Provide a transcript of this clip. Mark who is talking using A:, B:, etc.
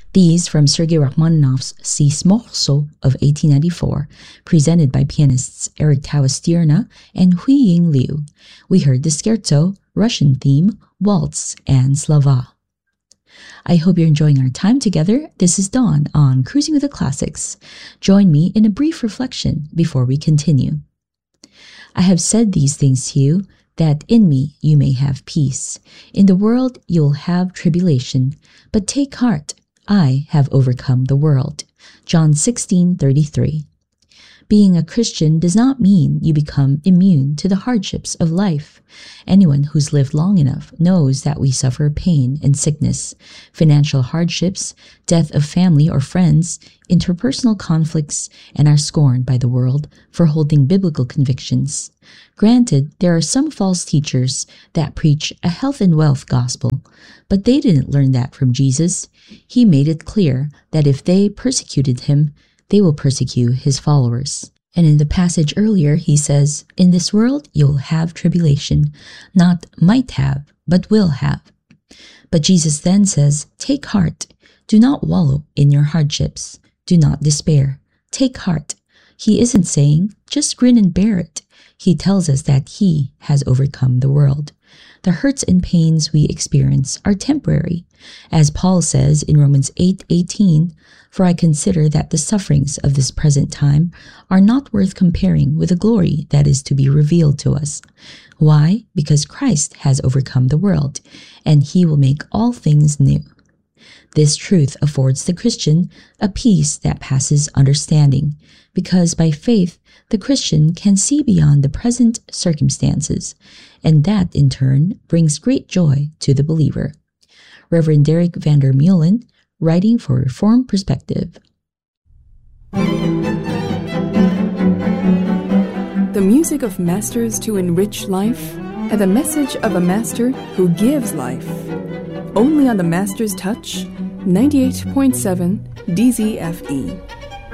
A: These from Sergei Rachmaninoff's Six Morceaux of 1894, presented by pianists Eric Tawastierna and Huiying Liu. We heard the scherzo, Russian theme, waltz, and slava. I hope you're enjoying our time together. This is Dawn on Cruising with the Classics. Join me in a brief reflection before we continue. I have said these things to you, that in me you may have peace. In the world you will have tribulation, but take heart, I have overcome the world. John 16:33. Being a Christian does not mean you become immune to the hardships of life. Anyone who's lived long enough knows that we suffer pain and sickness, financial hardships, death of family or friends, interpersonal conflicts, and are scorned by the world for holding biblical convictions. Granted, there are some false teachers that preach a health and wealth gospel, but they didn't learn that from Jesus. He made it clear that if they persecuted him, they will persecute his followers. And in the passage earlier, he says, in this world you'll have tribulation, not might have, but will have. But Jesus then says, take heart. Do not wallow in your hardships. Do not despair. Take heart. He isn't saying, just grin and bear it. He tells us that he has overcome the world. The hurts and pains we experience are temporary. As Paul says in Romans 8:18, for I consider that the sufferings of this present time are not worth comparing with the glory that is to be revealed to us. Why? Because Christ has overcome the world, and he will make all things new. This truth affords the Christian a peace that passes understanding, because by faith the Christian can see beyond the present circumstances, and that in turn brings great joy to the believer. Reverend Derek Vander Meulen, writing for Reformed Perspective.
B: The music of masters to enrich life, and the message of a master who gives life. Only on the Master's Touch, 98.7 DZFE.